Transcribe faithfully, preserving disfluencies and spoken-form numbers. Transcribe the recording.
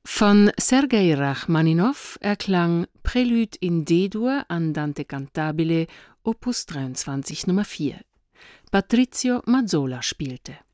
Von Sergei Rachmaninow erklang Prélude in D-Dur Andante cantabile Opus dreiundzwanzig Nummer vier. Patrizio Mazzola spielte.